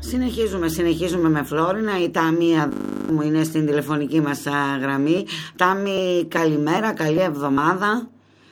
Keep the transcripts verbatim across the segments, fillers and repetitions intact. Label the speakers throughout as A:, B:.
A: Συνεχίζουμε, συνεχίζουμε με Φλόρινα. Η Τάμη μου είναι στην τηλεφωνική μας γραμμή. Τάμη, καλημέρα, καλή εβδομάδα.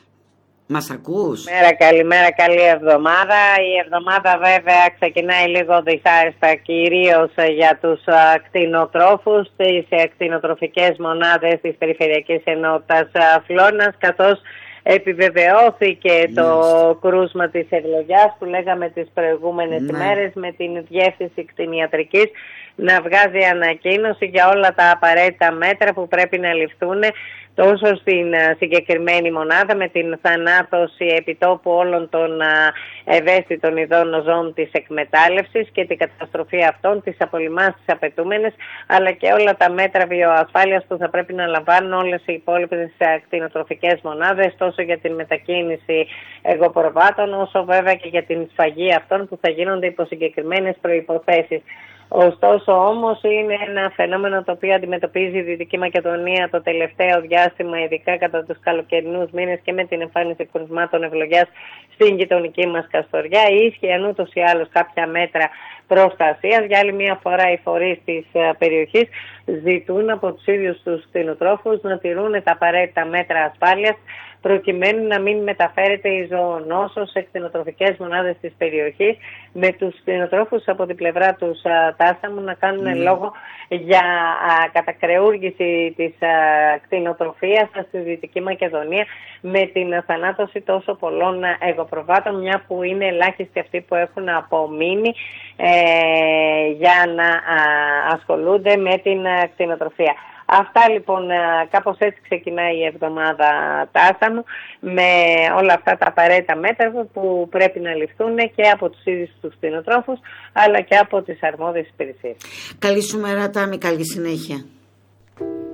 A: Μας ακούς?
B: Καλημέρα, καλημέρα, καλή εβδομάδα. Η εβδομάδα βέβαια ξεκινάει λίγο δυσάρεστα, κυρίως για τους κτηνοτρόφους, τις κτηνοτροφικές μονάδες της Περιφερειακής Ενότητας Φλόρινας, καθώς επιβεβαιώθηκε yes. το κρούσμα της ευλογιάς που λέγαμε τις προηγούμενες ναι. ημέρες, με την Διεύθυνση Κτηνιατρικής να βγάζει ανακοίνωση για όλα τα απαραίτητα μέτρα που πρέπει να ληφθούν τόσο στην συγκεκριμένη μονάδα, με την θανάτωση επιτόπου όλων των ευαίσθητων ειδών ζώων της εκμετάλλευσης και την καταστροφή αυτών, τις απολυμάσεις απαιτούμενες, αλλά και όλα τα μέτρα βιοασφάλειας που θα πρέπει να λαμβάνουν όλες οι υπόλοιπες κτηνοτροφικές μονάδες, τόσο για την μετακίνηση εγωπροβάτων, όσο βέβαια και για την σφαγή αυτών που θα γίνονται υπό συγκεκριμένες προϋποθέσεις. Ωστόσο όμως είναι ένα φαινόμενο το οποίο αντιμετωπίζει η Δυτική Μακεδονία το τελευταίο διάστημα, ειδικά κατά τους καλοκαιρινούς μήνες και με την εμφάνιση κρουσμάτων ευλογιάς στην γειτονική μας Καστοριά. Ίσχυαν ούτως ή άλλως κάποια μέτρα προστασίας. Για άλλη μια φορά οι φορείς της περιοχής ζητούν από τους ίδιους τους κτηνοτρόφους να τηρούν τα απαραίτητα μέτρα ασφάλειας, προκειμένου να μην μεταφέρεται η ζωονόσο σε κτηνοτροφικές μονάδες της περιοχής, με τους κτηνοτρόφους από την πλευρά τους Τάσαμου να κάνουν mm. λόγο για α, κατακρεούργηση της α, κτηνοτροφίας στη Δυτική Μακεδονία, με την θανάτωση τόσο πολλών εγωπροβάτων, μια που είναι ελάχιστοι αυτοί που έχουν απομείνει ε, για να α, ασχολούνται με την α, κτηνοτροφία. Αυτά λοιπόν, κάπως έτσι ξεκινάει η εβδομάδα Τάσαμου, με όλα αυτά τα απαραίτητα μέτρα που πρέπει να ληφθούν και από τους ίδιους τους κτηνοτρόφους, αλλά και από τις αρμόδιες υπηρεσίες.
A: Καλή σου μέρα, Τάμη, καλή συνέχεια.